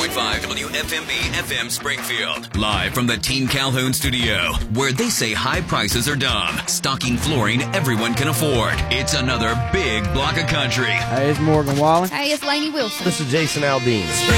101.5 WFMB FM Springfield. Live from the Team Calhoun studio, where they say high prices are dumb, stocking flooring everyone can afford. It's another big block of country. Hey, it's Morgan Wallen. Hey, it's Lainey Wilson. This is Jason Aldean.